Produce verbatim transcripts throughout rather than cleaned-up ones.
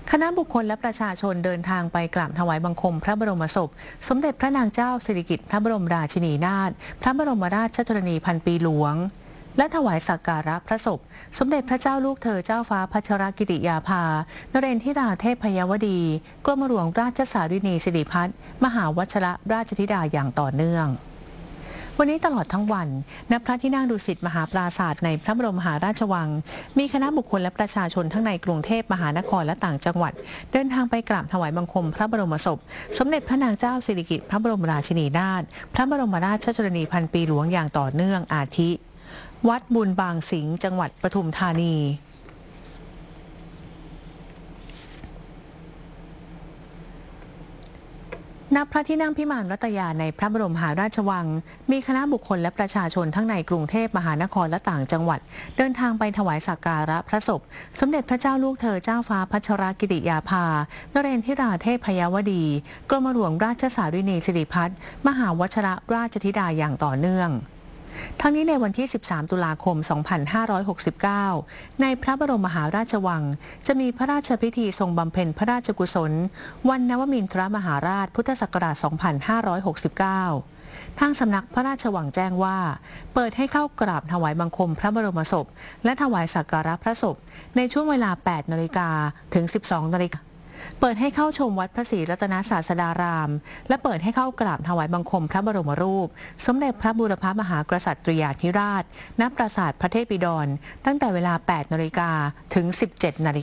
คณะบุคคลและประชาชนเดินทางไปกราบถวายบังคมพระบรมศพสมเด็จพระนางเจ้าสิริกิติ์พระบรมราชินีนาถพระบรมราชชนนีพันปีหลวงและถวายสักการะพระศพสมเด็จพระเจ้าลูกเธอเจ้าฟ้าพัชรกิติยาภานเรนทิราเทพยวดีกรมหลวงราชสารินีสิริพัฒน์มหาวชรราชธิดาอย่างต่อเนื่องวันนี้ตลอดทั้งวันณพระที่นั่งดุสิตมหาปราสาทในพระบรมมหาราชวังมีคณะบุคคลและประชาชนทั้งในกรุงเทพมหานครและต่างจังหวัดเดินทางไปกราบถวายบังคมพระบรมศพสมเด็จพระนางเจ้าสิริกิติ์พระบรมราชินีนาถพระบรมราชชนนีพันปีหลวงอย่างต่อเนื่องอาทิวัดบุญบางสิงห์จังหวัดปทุมธานีณพระที่นั่งพิมานรัตยาในพระบรมมหาราชวังมีคณะบุคคลและประชาชนทั้งในกรุงเทพมหานครและต่างจังหวัดเดินทางไปถวายสักการะพระศพสมเด็จพระเจ้าลูกเธอเจ้าฟ้าพัชรกิติยาภานเรนทิราเทพยวดีกรมหลวงราชสารินีสิริพัฒน์มหาวชรราชธิดาอย่างต่อเนื่องทั้งนี้ในวันที่ สิบสาม ตุลาคม สองพันห้าร้อยหกสิบเก้า ในพระบรมมหาราชวังจะมีพระราชพิธีทรงบำเพ็ญพระราชกุศลวันนวมินทรมหาราชพุทธศักราช สองพันห้าร้อยหกสิบเก้า ทางสำนักพระราชวังแจ้งว่าเปิดให้เข้ากราบถวายบังคมพระบรมศพและถวายสักการะพระศพในช่วงเวลา แปด นาฬิกาถึง สิบสอง นาฬิกาเปิดให้เข้าชมวัดพระศรีรัตนศาสดารามและเปิดให้เข้ากราบถวายบังคมพระบรมรูปสมเด็จพระบูรพมหากษัตริยาธิราชณปราสาทพระเทพบิดรตั้งแต่เวลา แปด นาฬิกาถึง สิบเจ็ด นาฬิ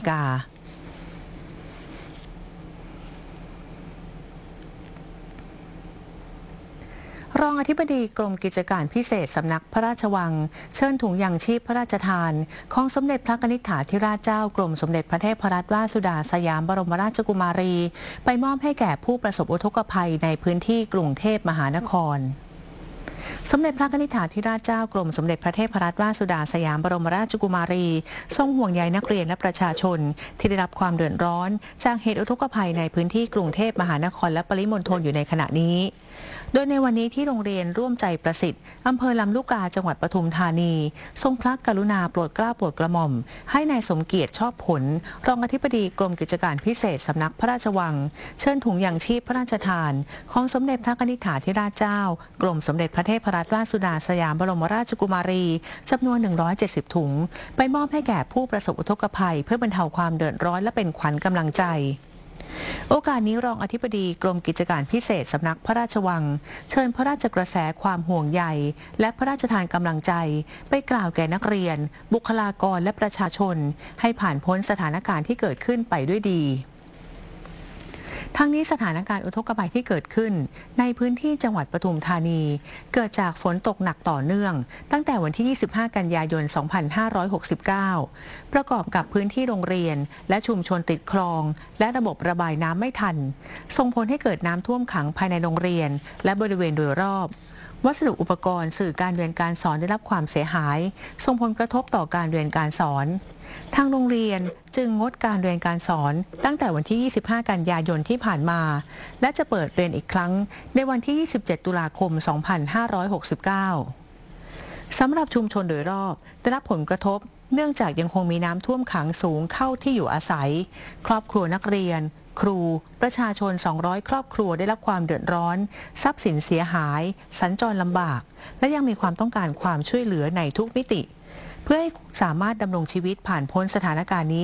การองอธิบดีกรมกิจการพิเศษสำนักพระราชวังเชิญถุงยางชีพพระราชทานของสมเด็จพระนิษฐาธิราชเจ้ากรมสมเด็จพระเทพรัตนราชสุดาสยามบรมราชกุมารีไปมอบให้แก่ผู้ประสบอุทกภัยในพื้นที่กรุงเทพมหานครสมเด็จพระนิษฐาธิราชเจ้ากรมสมเด็จพระเทพรัตนราชสุดาสยามบรมราชกุมารีทรงห่วงใยนักเรียนและประชาชนที่ได้รับความเดือดร้อนจากเหตุอุทกภัยในพื้นที่กรุงเทพมหานครและปริมณฑลอยู่ในขณะนี้โดยในวันนี้ที่โรงเรียนร่วมใจประสิทธิ์อำเภอลำลูกกาจังหวัดปทุมธานีทรงพระกรุณาโปรดเกล้าโปรดกระหม่อมให้นายสมเกียรติชอบผลรองอธิบดีกรมกิจการพิเศษสำนักพระราชวังเชิญถุงยางชีพพระราชทานของสมเด็จพระนิษฐาธิราชเจ้ากรมสมเด็จพระเทพรัตนราชสุดาสยามบรมราชกุมารีจำนวนหนึ่งร้อยเจ็ดสิบถุงไปมอบให้แก่ผู้ประสบอุทกภัยเพื่อบรรเทาความเดือดร้อนและเป็นขวัญกำลังใจโอกาสนี้รองอธิบดีกรมกิจการพิเศษสำนักพระราชวังเชิญพระราชกระแสความห่วงใยและพระราชทานกำลังใจไปกล่าวแก่นักเรียนบุคลากรและประชาชนให้ผ่านพ้นสถานการณ์ที่เกิดขึ้นไปด้วยดีทั้งนี้สถานการณ์อุทกภัยที่เกิดขึ้นในพื้นที่จังหวัดปทุมธานีเกิดจากฝนตกหนักต่อเนื่องตั้งแต่วันที่ ยี่สิบห้า กันยายน สองพันห้าร้อยหกสิบเก้า ประกอบกับพื้นที่โรงเรียนและชุมชนติดคลองและระบบระบายน้ำไม่ทันส่งผลให้เกิดน้ำท่วมขังภายในโรงเรียนและบริเวณโดยรอบวัสดุอุปกรณ์สื่อการเรียนการสอนได้รับความเสียหายส่งผลกระทบต่อการเรียนการสอนทางโรงเรียนจึงงดการเรียนการสอนตั้งแต่วันที่ ยี่สิบห้า กันยายนที่ผ่านมาและจะเปิดเรียนอีกครั้งในวันที่ ยี่สิบเจ็ด ตุลาคม สองพันห้าร้อยหกสิบเก้า สำหรับชุมชนโดยรอบได้รับผลกระทบเนื่องจากยังคงมีน้ำท่วมขังสูงเข้าที่อยู่อาศัยครอบครัวนักเรียนครูประชาชน สองร้อย ครอบครัวได้รับความเดือดร้อนทรัพย์สินเสียหายสัญจรลำบากและยังมีความต้องการความช่วยเหลือในทุกมิติเพื่อให้สามารถดำรงชีวิตผ่านพ้นสถานการณ์นี้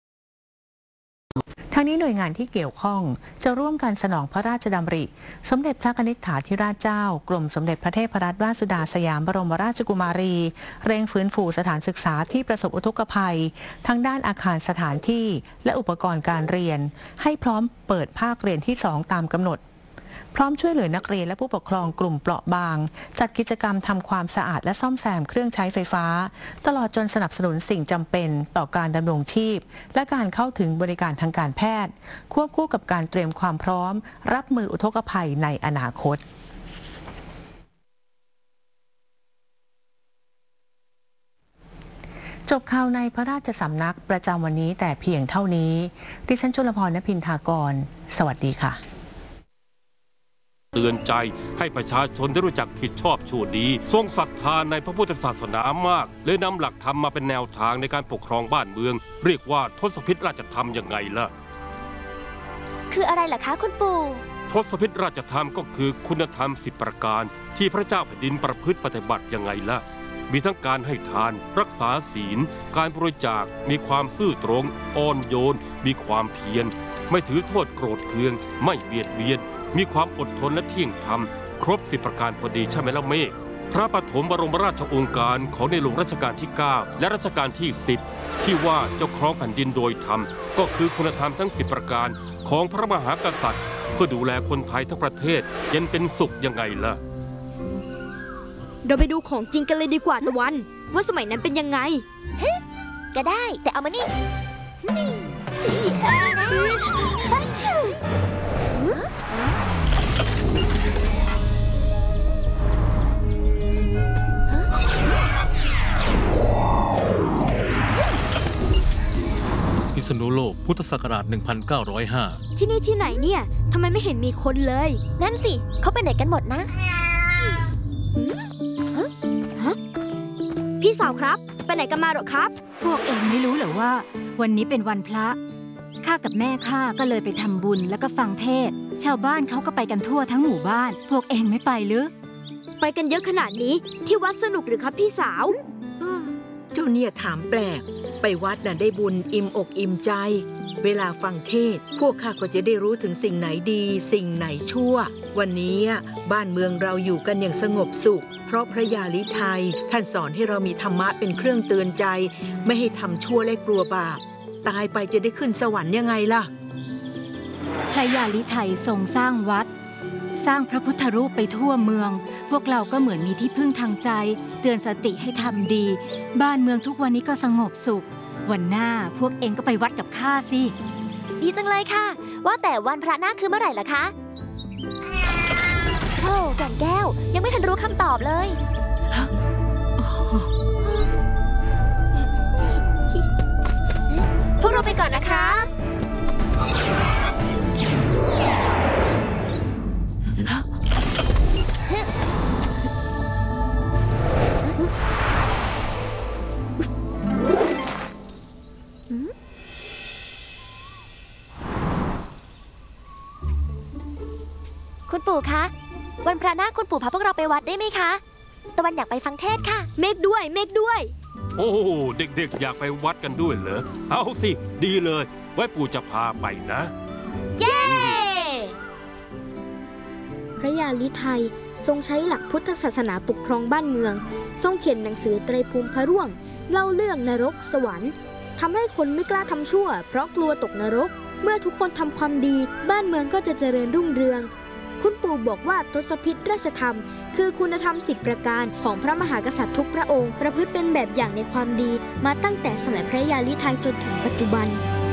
ทั้งนี้หน่วยงานที่เกี่ยวข้องจะร่วมกันสนองพระราชดำริสมเด็จพระนิษฐาธิราชเจ้ากรมสมเด็จพระเทพรัตนราชสุดาสยามบรมราชกุมารีเร่งฟื้นฟูสถานศึกษาที่ประสบอุทกภัยทั้งด้านอาคารสถานที่และอุปกรณ์การเรียนให้พร้อมเปิดภาคเรียนที่สองตามกำหนดพร้อมช่วยเหลือนักเรียนและผู้ปกครองกลุ่มเปราะบางจัดกิจกรรมทำความสะอาดและซ่อมแซมเครื่องใช้ไฟฟ้าตลอดจนสนับสนุนสิ่งจำเป็นต่อการดำรงชีพและการเข้าถึงบริการทางการแพทย์ควบคู่กับการเตรียมความพร้อมรับมืออุทกภัยในอนาคตจบข่าวในพระราชสำนักประจำวันนี้แต่เพียงเท่านี้ดิฉันชลพร ณพินทากรสวัสดีค่ะเตือนใจให้ประชาชนได้รู้จักผิดชอบชั่วดีทรงศรัทธาในพระพุทธศาสนามากเลยนำหลักธรรมมาเป็นแนวทางในการปกครองบ้านเมืองเรียกว่าทศพิธราชธรรมยังไงล่ะคืออะไรล่ะคะคุณปู่ทศพิธราชธรรมก็คือคุณธรรมสิบประการที่พระเจ้าแผ่นดินประพฤติปฏิบัติยังไงล่ะมีทั้งการให้ทานรักษาศีลการบริจาคมีความซื่อตรงอ่อนโยนมีความเพียรไม่ถือโทษโกรธเคืองไม่เบียดเบียนมีความอดทนและเที่ยงธรรมครบสิบประการพอดีใช่ไหมล่ะเมฆพระปฐมบรมราชโองการของในหลวงรัชกาลที่เก้าและรัชกาลที่สิบที่ว่าเจ้าครองแผ่นดินโดยธรรมก็คือคุณธรรมทั้งสิบประการของพระมหากษัตริย์เพื่อดูแลคนไทยทั้งประเทศเย็นเป็นสุขยังไงล่ะเราไปดูของจริงกันเลยดีกว่าตะวันว่าสมัยนั้นเป็นยังไงก็ได้แต่เอามานี่พิษณุโลกพุทธศักราชหนึ่งพันเก้าร้อยห้าที่นี่ที่ไหนเนี่ยทำไมไม่เห็นมีคนเลยนั่นสิเขาไปไหนกันหมดนะพี่สาวครับไปไหนกันมาหรอครับพวกเองไม่รู้เหรอว่าวันนี้เป็นวันพระข้ากับแม่ข้าก็เลยไปทำบุญแล้วก็ฟังเทศชาวบ้านเขาก็ไปกันทั่วทั้งหมู่บ้านพวกเองไม่ไปหรือไปกันเยอะขนาดนี้ที่วัดสนุกหรือครับพี่สาวเจ้าเนี่ยถามแปลกไปวัดน่ะได้บุญอิ่มอกอิ่มใจเวลาฟังเทศพวกข้าก็จะได้รู้ถึงสิ่งไหนดีสิ่งไหนชั่ววันนี้บ้านเมืองเราอยู่กันอย่างสงบสุขเพราะพระยาลิไทยท่านสอนให้เรามีธรรมะเป็นเครื่องเตือนใจไม่ให้ทำชั่วและกลัวบาปตายไปจะได้ขึ้นสวรรค์ยังไงล่ะพระยาลิไทยทรงสร้างวัดสร้างพระพุทธรูปไปทั่วเมืองพวกเราก็เหมือนมีที่พึ่งทางใจเตือนสติให้ทำดีบ้านเมืองทุกวันนี้ก็สงบสุขวันหน้าพวกเองก็ไปวัดกับข้าสิดีจังเลยค่ะว่าแต่วันพระหน้าคือเมื่อไหร่ล่ะคะโอ้แก่นแก้วยังไม่ทันรู้คำตอบเลยพวกเราไปก่อนนะคะคุณปู่คะวันพระหน้าคุณปู่พาพวกเราไปวัดได้ไหมคะตะวันอยากไปฟังเทศค่ะเมฆด้วยเมฆด้วยโอ้เด็กๆอยากไปวัดกันด้วยเหรอเอาสิดีเลยไว้ปู่จะพาไปนะเย้พระยาลิไทยทรงใช้หลักพุทธศาสนาปกครองบ้านเมืองทรงเขียนหนังสือไตรภูมิพระร่วงเล่าเรื่องนรกสวรรค์ทำให้คนไม่กล้าทำชั่วเพราะกลัวตกนรกเมื่อทุกคนทำความดีบ้านเมืองก็จะเจริญรุ่งเรืองคุณปู่บอกว่าทศพิธราชธรรมคือคุณธรรมสิบประการของพระมหากษัตริย์ทุกพระองค์ประพฤติเป็นแบบอย่างในความดีมาตั้งแต่สมัยพระยาลิไทยจนถึงปัจจุบัน